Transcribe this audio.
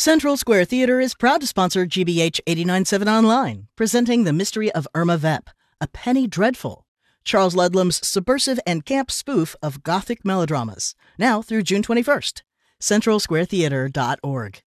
Central Square Theater is proud to sponsor GBH 89.7 Online, presenting The Mystery of Irma Vep, A Penny Dreadful, Charles Ludlam's subversive and camp spoof of Gothic melodramas, now through June 21st. CentralSquareTheater.org.